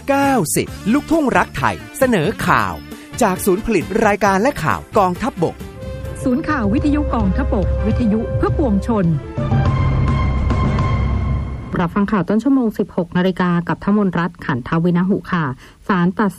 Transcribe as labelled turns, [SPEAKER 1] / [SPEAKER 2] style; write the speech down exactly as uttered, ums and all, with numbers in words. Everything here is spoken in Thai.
[SPEAKER 1] เก้าสิบ ลูกทุ่งรักไทยเสนอข่าวจากศูนย์ผลิตรายการและข่าวกองทัพบก
[SPEAKER 2] ศูนย์ข่าววิทยุกองทัพบกวิทยุเพื่อปวงชนรับฟังข่าวต้นชั่วโมง สิบหกนาฬิกา กับธมนรัตน์ขันทวินหุค่ะศาลตัด